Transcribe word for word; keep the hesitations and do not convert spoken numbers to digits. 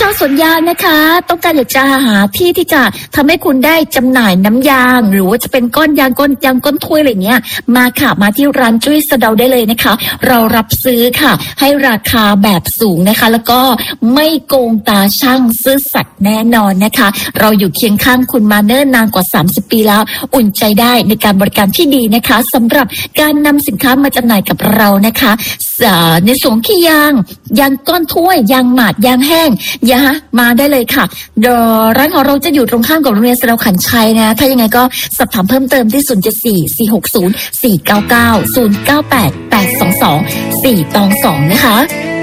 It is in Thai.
าวสวนยางนะคะต้องการอยากจะหาที่ที่จะทำให้คุณได้จำหน่ายน้ำยางหรือว่าจะเป็นก้อนยางก้อนยางก้อนถ้วยอะไรเงี้ยมาค่ะมาที่ร้านจุ้ยสะเดาได้เลยนะคะเรารับซื้อค่ะให้ราคาแบบสูงนะคะแล้วก็ไม่โกงตาช่างซื่อสัตย์แน่นอนนะคะเราอยู่เคียงข้างคุณมาเนิ่นนานกว่าสามสิบปีแล้วอุ่นใจได้ในการบริการที่ดีนะคะสำหรับการนำสินค้ามาจำหน่ายกับเรานะคะในส่วนขี้ยางยางก้อนถ้วยยางหมาดยางแห้งยามาได้เลยค่ะเดี๋ยวร้านของเราจะอยู่ตรงข้ามกับโรงเรียนสะเดาขันชัยนะถ้ายังไงก็สอบถามเพิ่มเติมที่ศูนย์ เจ็ด สี่ สี่ หก ศูนย์ สี่ เก้า เก้า ศูนย์ เก้า แปด แปด สอง สอง สี่ ตอง สองนะคะ